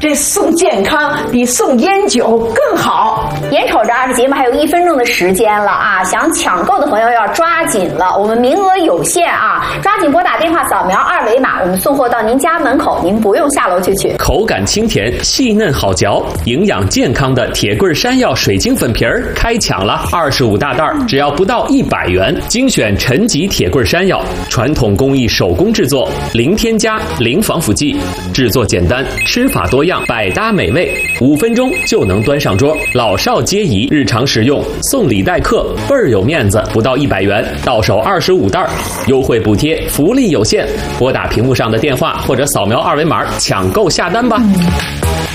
这送健康比送烟酒更好。 眼瞅着这节目还有1分钟的时间了啊，想抢购的朋友要抓紧了，我们名额有限啊，抓紧拨打电话扫描2维码，我们送货到您家门口，您不用下楼去取。 口感清甜，细嫩好嚼，营养健康的铁棍山药水晶粉皮儿开抢了，25大袋，只要不到100元，精选陈吉铁棍山药，传统工艺手工制作，零添加，零防腐剂，制作简单，吃法多样，百搭美味，5分钟就能端上桌，老少皆宜，日常食用，送礼待客，倍儿有面子，不到100元，到手25袋，优惠补贴，福利有限，拨打屏幕上的电话或者扫描2维码抢购下单吧。